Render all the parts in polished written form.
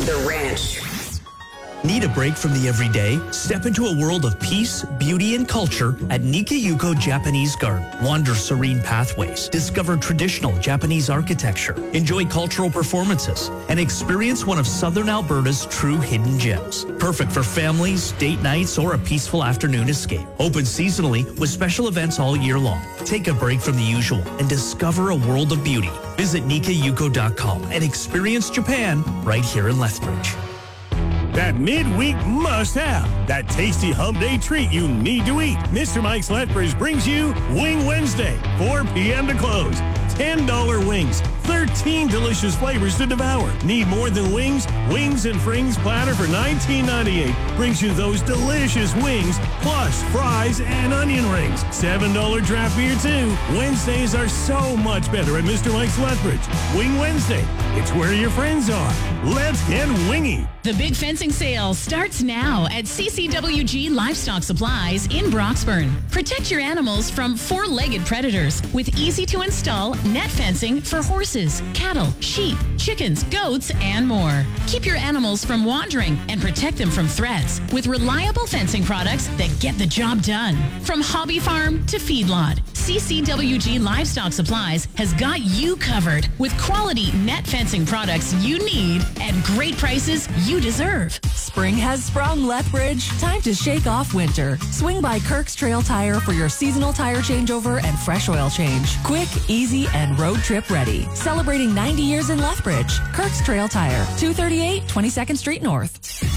The Ranch. Need a break from the everyday? Step into a world of peace, beauty, and culture at Nikayuko Japanese Garden. Wander serene pathways, discover traditional Japanese architecture, enjoy cultural performances, and experience one of Southern Alberta's true hidden gems. Perfect for families, date nights, or a peaceful afternoon escape. Open seasonally with special events all year long. Take a break from the usual and discover a world of beauty. Visit nikayuko.com and experience Japan right here in Lethbridge. That midweek must-have. That tasty hump day treat you need to eat. Mr. Mike's Lethbridge brings you Wing Wednesday, 4 p.m. to close. $10 wings, 13 delicious flavors to devour. Need more than wings? Wings and Frings platter for $19.98 brings you those delicious wings, plus fries and onion rings. $7 draft beer, too. Wednesdays are so much better at Mr. Mike's Lethbridge. Wing Wednesday. It's where your friends are. Let's get wingy. The big fencing sale starts now at CCWG Livestock Supplies in Broxburn. Protect your animals from four-legged predators with easy-to-install net fencing for horses, cattle, sheep, chickens, goats, and more. Keep your animals from wandering and protect them from threats with reliable fencing products that get the job done. From hobby farm to feedlot, CCWG Livestock Supplies has got you covered with quality net fencing products you need at great prices you deserve. Spring has sprung, Lethbridge. Time to shake off winter. Swing by Kirk's Trail Tire for your seasonal tire changeover and fresh oil change. Quick, easy, and road trip ready. Celebrating 90 years in Lethbridge. Kirk's Trail Tire, 238 22nd Street North.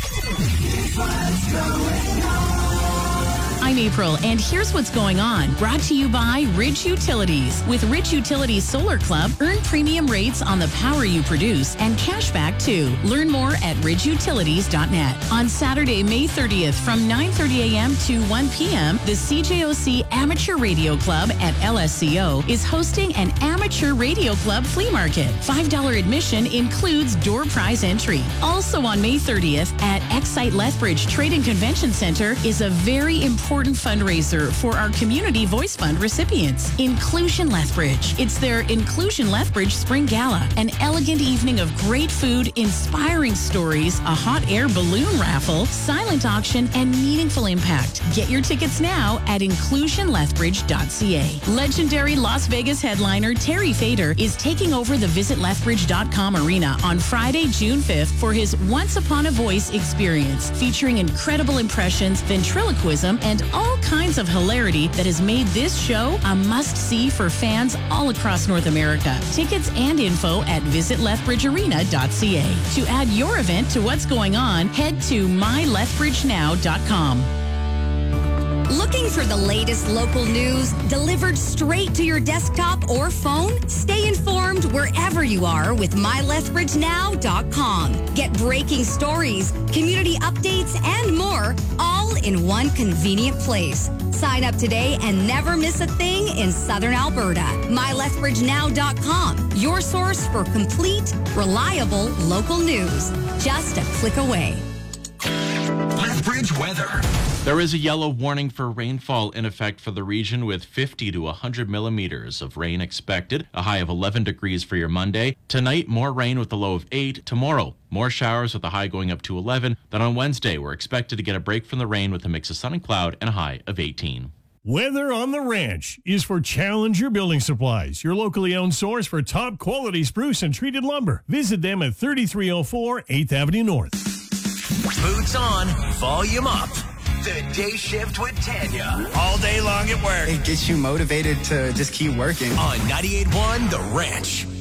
I'm April, and here's what's going on. Brought to you by Ridge Utilities. With Ridge Utilities Solar Club, earn premium rates on the power you produce and cash back too. Learn more at ridgeutilities.net. On Saturday, May 30th from 9:30 a.m. to 1 p.m., the CJOC Amateur Radio Club at LSCO is hosting an Amateur Radio Club flea market. $5 admission includes door prize entry. Also on May 30th at Excite Lethbridge Trade and Convention Center is a very important fundraiser for our Community Voice Fund recipients, Inclusion Lethbridge. It's their Inclusion Lethbridge Spring Gala, an elegant evening of great food, inspiring stories, a hot air balloon raffle, silent auction, and meaningful impact. Get your tickets now at inclusionlethbridge.ca. Legendary Las Vegas headliner Terry Fader is taking over the visitlethbridge.com arena on Friday, June 5th for his Once Upon a Voice experience, featuring incredible impressions, ventriloquism, and all kinds of hilarity that has made this show a must-see for fans all across North America. Tickets and info at visitlethbridgearena.ca. To add your event to what's going on, head to mylethbridgenow.com. Looking for the latest local news delivered straight to your desktop or phone? Stay informed wherever you are with mylethbridgenow.com. Get breaking stories, community updates, and more, all in one convenient place. Sign up today and never miss a thing in Southern Alberta. mylethbridgenow.com, your source for complete, reliable local news. Just a click away. Lethbridge weather. There is a yellow warning for rainfall in effect for the region with 50 to 100 millimeters of rain expected, a high of 11 degrees for your Monday. Tonight, more rain with a low of 8. Tomorrow, more showers with a high going up to 11. Then on Wednesday, we're expected to get a break from the rain with a mix of sun and cloud and a high of 18. Weather on the Ranch is for Challenger Building Supplies, your locally owned source for top quality spruce and treated lumber. Visit them at 3304 8th Avenue North. Boots on, volume up. The Day Shift with Tanya. All day long at work. It gets you motivated to just keep working. On 98.1 The Ranch.